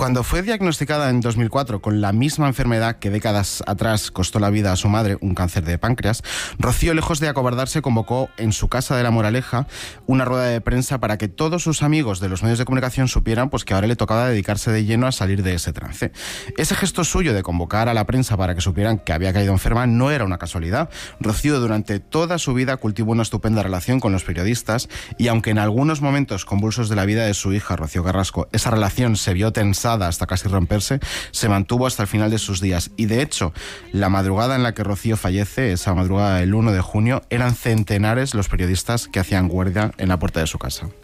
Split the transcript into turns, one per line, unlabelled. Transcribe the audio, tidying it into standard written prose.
Cuando fue diagnosticada en 2004 con la misma enfermedad que décadas atrás costó la vida a su madre, un cáncer de páncreas, Rocío, lejos de acobardarse, convocó en su casa de La Moraleja una rueda de prensa para que todos sus amigos de los medios de comunicación supieran pues, que ahora le tocaba dedicarse de lleno a salir de ese trance. Ese gesto suyo de convocar a la prensa para que supieran que había caído enferma no era una casualidad. Rocío durante toda su vida cultivó una estupenda relación con los periodistas y aunque en algunos momentos convulsos de la vida de su hija, Rocío Carrasco, esa relación se vio tensada hasta casi romperse, se mantuvo hasta el final de sus días. Y de hecho, la madrugada en la que Rocío fallece, esa madrugada del 1 de junio, eran centenares los periodistas que hacían guardia en la puerta de su casa.